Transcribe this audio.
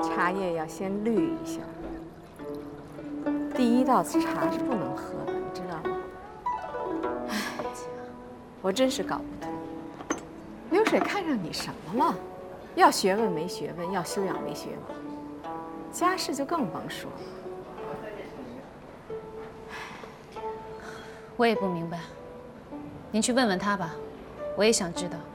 茶叶要先滤一下。第一道茶是不能喝的，你知道吗？哎，我真是搞不懂，流水看上你什么了？要学问没学问，要修养没学问，家世就更甭说了。 我也不明白，您去问问他吧，我也想知道。